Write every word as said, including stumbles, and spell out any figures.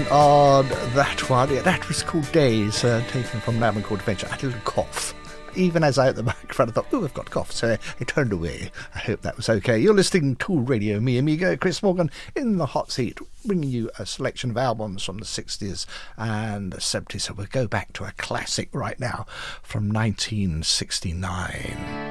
on that one. Yeah, that was called Days, uh, taken from an album called Adventure. I had a little cough. Even as I at the microphone, I thought, oh, I've got a cough, so I turned away. I hope that was okay. You're listening to Radio Me Amigo. Chris Morgan in the hot seat, bringing you a selection of albums from the sixties and seventies. So we'll go back to a classic right now from nineteen sixty-nine.